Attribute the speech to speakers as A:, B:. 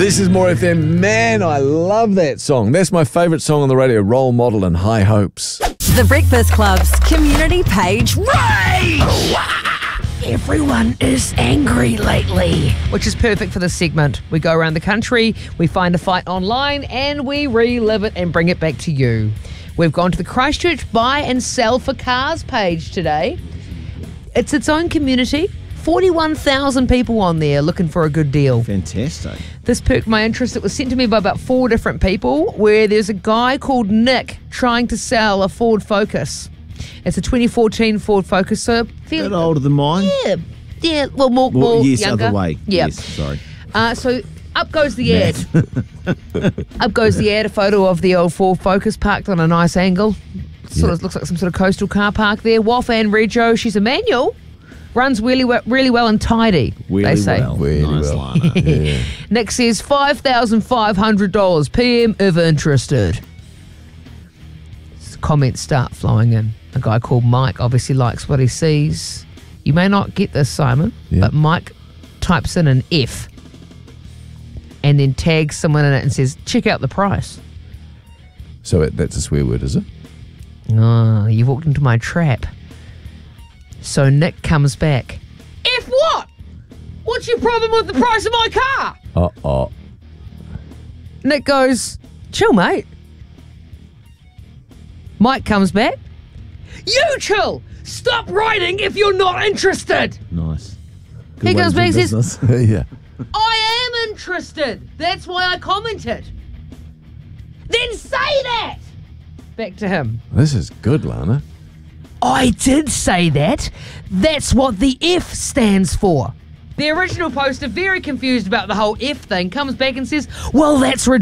A: This is More FM. Man, I love that song. That's my favourite song on the radio, Role Model and High Hopes.
B: The Breakfast Club's community page rage!
C: Everyone is angry lately. Which is perfect for this segment. We go around the country, we find a fight online, and we relive it and bring it back to you. We've gone to the Christchurch Buy and Sell for Cars page today. It's its own community. 41,000 people on there looking for a good deal.
D: Fantastic.
C: This perked my interest. It was sent to me by about 4 different people, where there's a guy called Nick trying to sell a Ford Focus. It's a 2014 Ford Focus, so
D: A bit older than mine.
C: yeah, well, more
D: Yes,
C: younger.
D: other way.
C: Yeah.
D: Yes, sorry.
C: So up goes the ad. Up goes the ad, a photo of the old Ford Focus parked on a nice angle. Sort of looks like some sort of coastal car park there. Woff and Rego, she's a manual. Runs really well and tidy, they say.
D: Nice line.
A: Yeah.
C: Nick says $5,500 PM if interested. Comments start flowing in. A guy called Mike obviously likes what he sees. You may not get this, Simon, but Mike types in an F and then tags someone in it and says, check out the price.
A: So that's a swear word, is it?
C: Oh, you walked into my trap. So Nick comes back. F what? What's your problem with the price of my car?
A: Uh-oh.
C: Nick goes, chill, mate. Mike comes back. You chill. Stop writing if you're not interested.
D: Nice.
C: He goes back and says,
A: Yeah.
C: I am interested. That's why I commented. Then say that. Back to him.
A: This is good, Lana.
C: I did say that. That's what the F stands for. The original poster, very confused about the whole F thing, comes back and says, well, that's ridiculous.